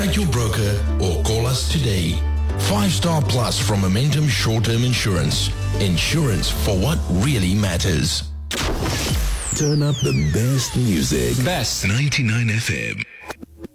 Contact your broker or call us today. 5-star plus from Momentum Short-Term Insurance. Insurance for what really matters. Turn up the best music. Best. 99 FM.